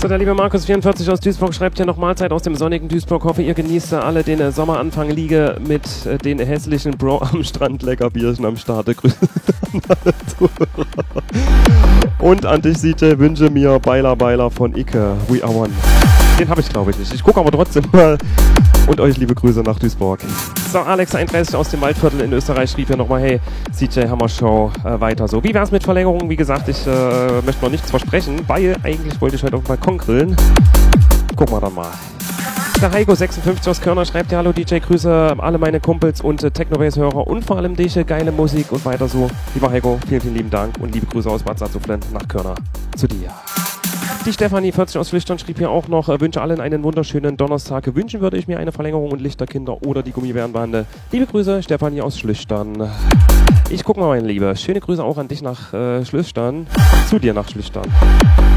So, der liebe Markus44 aus Duisburg schreibt ja noch Mahlzeit aus dem sonnigen Duisburg. Hoffe, ihr genießt alle den Sommeranfang. Liege mit den hässlichen Bro am Strand. Lecker Bierchen am Start. Grüße an alle Zuhörer. Und an dich, CJ, wünsche mir Beiler von Icke. We are one. Den habe ich, glaube ich, nicht. Ich gucke aber trotzdem mal. Und euch liebe Grüße nach Duisburg. So, Alex31 aus dem Waldviertel in Österreich schrieb ja nochmal, hey, CJ Hammer Show, weiter so. Wie wär's mit Verlängerung? Wie gesagt, ich möchte noch nichts versprechen, weil eigentlich wollte ich heute auf dem Balkon grillen. Gucken wir dann mal. Der Heiko56 aus Körner schreibt ja, hallo DJ, Grüße alle meine Kumpels und Technobase-Hörer und vor allem dich, geile Musik und weiter so. Lieber Heiko, vielen, vielen lieben Dank und liebe Grüße aus Bad Salzuflen nach Körner zu dir. Die Stefanie40 aus Flüchtern schrieb hier auch noch, wünsche allen einen wunderschönen Donnerstag. Wünschen würde ich mir eine Verlängerung und Lichterkinder oder die Gummibärenbande. Liebe Grüße, Stefanie aus Schlüchtern. Ich guck mal, meine Liebe. Schöne Grüße auch an dich nach Schlüchtern. Zu dir nach Schlüchtern.